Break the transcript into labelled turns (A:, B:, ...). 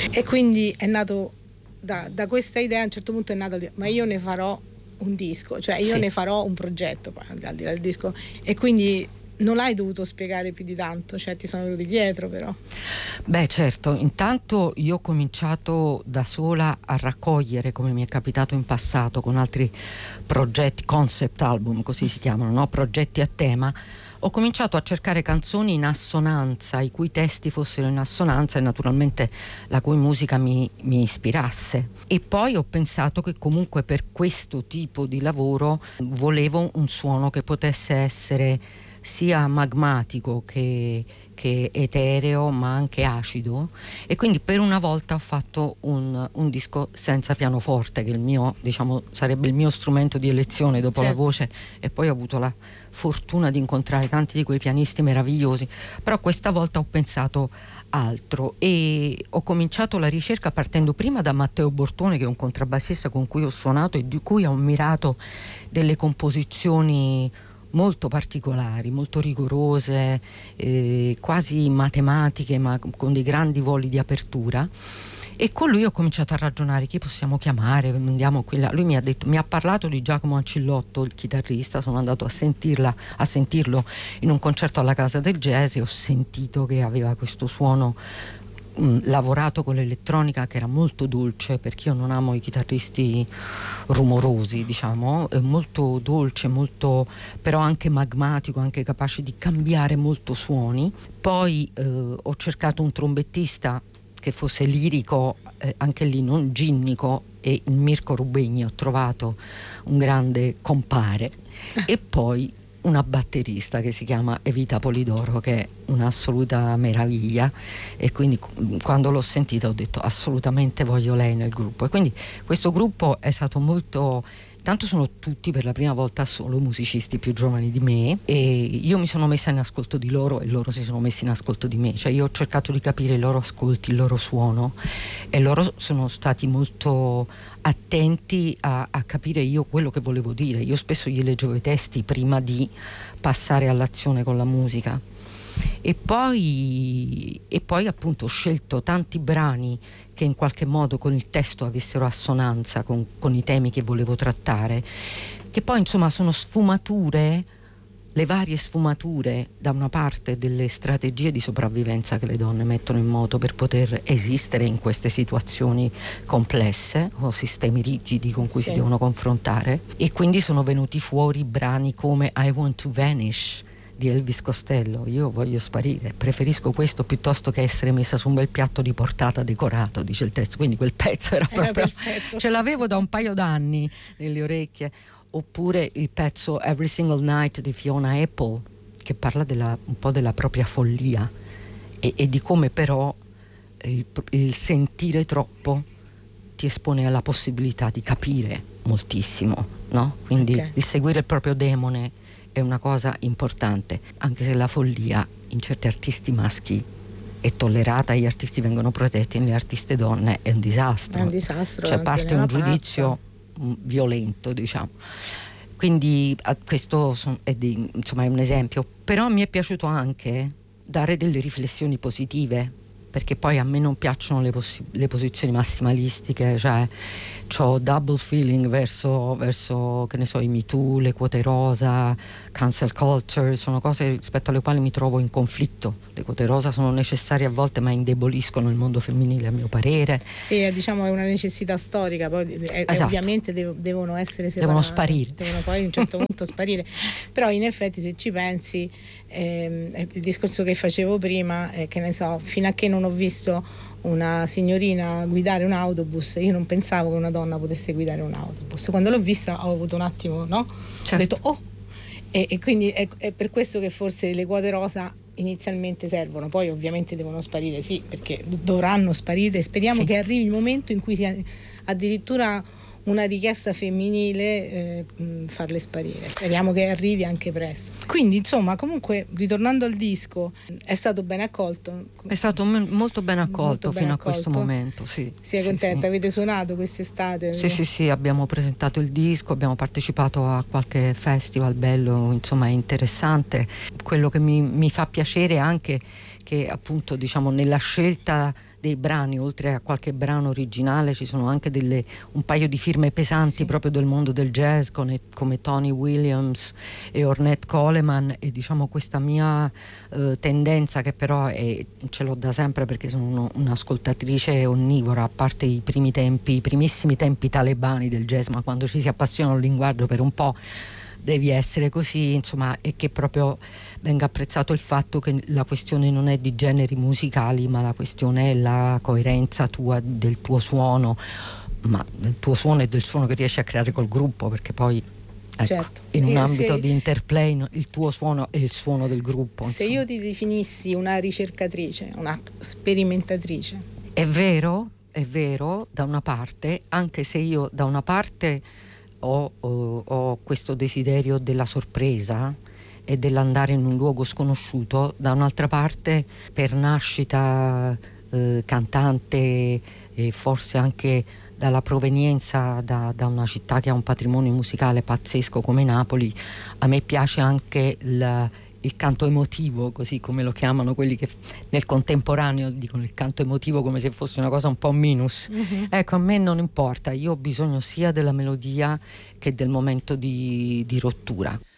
A: E quindi è nato da questa idea, a un certo punto è nato, ma io ne farò un disco, cioè io ne farò un progetto, poi al di là del disco, e quindi non l'hai dovuto spiegare più di tanto, cioè ti sono venuti dietro però.
B: Beh, certo, intanto io ho cominciato da sola a raccogliere, come mi è capitato in passato con altri progetti, concept album così si chiamano, no? Progetti a tema. Ho cominciato a cercare canzoni in assonanza, i cui testi fossero in assonanza e naturalmente la cui musica mi ispirasse. E poi ho pensato che comunque per questo tipo di lavoro volevo un suono che potesse essere sia magmatico che etereo, ma anche acido, e quindi per una volta ho fatto un disco senza pianoforte, che il mio, diciamo, sarebbe il mio strumento di elezione dopo la voce, e poi ho avuto la fortuna di incontrare tanti di quei pianisti meravigliosi, però questa volta ho pensato altro e ho cominciato la ricerca partendo prima da Matteo Bortone, che è un contrabbassista con cui ho suonato e di cui ho ammirato delle composizioni molto particolari, molto rigorose, quasi matematiche, ma con dei grandi voli di apertura. E con lui ho cominciato a ragionare chi possiamo chiamare, andiamo qui là. Lui mi ha parlato di Giacomo Ancillotto, il chitarrista. Sono andato a sentirlo in un concerto alla Casa del Jazz e ho sentito che aveva questo suono lavorato con l'elettronica che era molto dolce, perché io non amo i chitarristi rumorosi, diciamo, molto dolce, molto però anche magmatico, anche capace di cambiare molto suoni. Poi ho cercato un trombettista che fosse lirico, anche lì non ginnico, e in Mirko Rubegni ho trovato un grande compare. E poi una batterista che si chiama Evita Polidoro, che è un'assoluta meraviglia, e quindi quando l'ho sentita ho detto assolutamente voglio lei nel gruppo. E quindi questo gruppo è stato molto, tanto sono tutti per la prima volta solo musicisti più giovani di me, e io mi sono messa in ascolto di loro e loro si sono messi in ascolto di me, cioè io ho cercato di capire i loro ascolti, il loro suono, e loro sono stati molto attenti a capire io quello che volevo dire. Io spesso gli leggevo i testi prima di passare all'azione con la musica, e poi appunto ho scelto tanti brani che in qualche modo con il testo avessero assonanza con i temi che volevo trattare, che poi insomma sono sfumature, le varie sfumature, da una parte delle strategie di sopravvivenza che le donne mettono in moto per poter esistere in queste situazioni complesse o sistemi rigidi con cui si devono confrontare, e quindi sono venuti fuori brani come I Want to Vanish di Elvis Costello. Io voglio sparire, preferisco questo piuttosto che essere messa su un bel piatto di portata decorato, dice il testo. Quindi quel pezzo era proprio
A: perfetto.
B: Ce l'avevo da un paio d'anni nelle orecchie. Oppure il pezzo Every Single Night di Fiona Apple, che parla un po' della propria follia e di come però il sentire troppo ti espone alla possibilità di capire moltissimo, no? Quindi il seguire il proprio demone è una cosa importante, anche se la follia in certi artisti maschi è tollerata, gli artisti vengono protetti, nelle artiste donne è un disastro.
A: È un disastro,
B: cioè parte un giudizio violento, diciamo. Quindi questo è un esempio, però mi è piaciuto anche dare delle riflessioni positive, perché poi a me non piacciono le posizioni massimalistiche, cioè c'ho double feeling verso che ne so, i Me Too, le quote rosa, cancel culture, sono cose rispetto alle quali mi trovo in conflitto. Le quote rosa sono necessarie a volte, ma indeboliscono il mondo femminile, a mio parere.
A: Sì, diciamo è una necessità storica, poi
B: esatto.
A: Ovviamente devono essere separate,
B: devono sparire,
A: devono poi a un certo punto sparire, però in effetti se ci pensi il discorso che facevo prima, che ne so, fino a che non ho visto una signorina guidare un autobus, io non pensavo che una donna potesse guidare un autobus. Quando l'ho vista ho avuto un attimo, no?
B: Certo.
A: Ho detto oh, e quindi è per questo che forse le quote rosa inizialmente servono, poi ovviamente devono sparire, sì, perché dovranno sparire, speriamo che arrivi il momento in cui sia addirittura una richiesta femminile farle sparire. Speriamo che arrivi anche presto. Quindi insomma, comunque, ritornando al disco, è stato ben accolto?
B: È stato molto ben accolto fino a questo momento, sì.
A: Sei contenta? Sì. Avete suonato quest'estate?
B: Sì, abbiamo presentato il disco, abbiamo partecipato a qualche festival bello, insomma è interessante. Quello che mi fa piacere anche perché appunto diciamo nella scelta dei brani, oltre a qualche brano originale, ci sono anche un paio di firme pesanti proprio del mondo del jazz, come Tony Williams e Ornette Coleman, e diciamo questa mia tendenza, che però ce l'ho da sempre perché sono un'ascoltatrice onnivora, a parte i primissimi tempi talebani del jazz, ma quando ci si appassiona al linguaggio per un po' devi essere così, insomma, e che proprio venga apprezzato il fatto che la questione non è di generi musicali, ma la questione è la coerenza tua, del tuo suono, ma del tuo suono e del suono che riesci a creare col gruppo, perché poi ecco, certo, in un ambito di interplay il tuo suono è il suono del gruppo.
A: Se io ti definissi una ricercatrice, una sperimentatrice,
B: è vero, da una parte, anche se io da una parte ho questo desiderio della sorpresa e dell'andare in un luogo sconosciuto, da un'altra parte per nascita cantante, e forse anche dalla provenienza da una città che ha un patrimonio musicale pazzesco come Napoli, a me piace anche il canto emotivo, così come lo chiamano quelli che nel contemporaneo dicono il canto emotivo come se fosse una cosa un po' minus. Ecco, a me non importa, io ho bisogno sia della melodia che del momento di rottura.